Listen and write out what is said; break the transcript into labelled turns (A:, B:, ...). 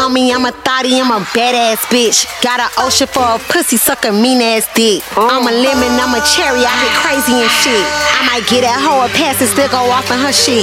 A: on me, I'm a thotty, I'm a badass bitch. Got an ocean for a pussy sucker, mean ass dick. I'm a lemon, I'm a cherry, I get crazy and shit. I might get that hoe a pass and still go off in her shit.